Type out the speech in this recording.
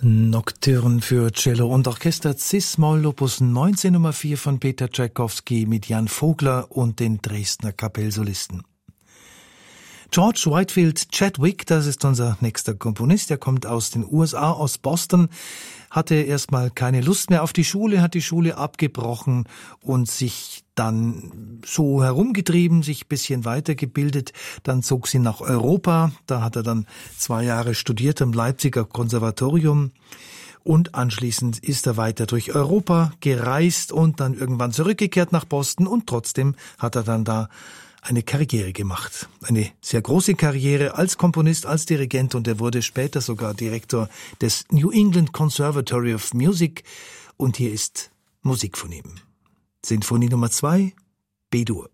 Nocturne für Cello und Orchester Cis-Moll Opus 19 Nummer 4 von Peter Tschaikowski mit Jan Vogler und den Dresdner Kapellsolisten. George Whitefield Chadwick, das ist unser nächster Komponist, der kommt aus den USA, aus Boston, hatte erstmal keine Lust mehr auf die Schule, hat die Schule abgebrochen und sich dann so herumgetrieben, sich ein bisschen weitergebildet. Dann zog sie nach Europa, da hat er dann 2 Jahre studiert am Leipziger Konservatorium und anschließend ist er weiter durch Europa gereist und dann irgendwann zurückgekehrt nach Boston und trotzdem hat er dann da eine Karriere gemacht. Eine sehr große Karriere als Komponist, als Dirigent und er wurde später sogar Direktor des New England Conservatory of Music und hier ist Musik von ihm. Sinfonie Nummer 2, B-Dur.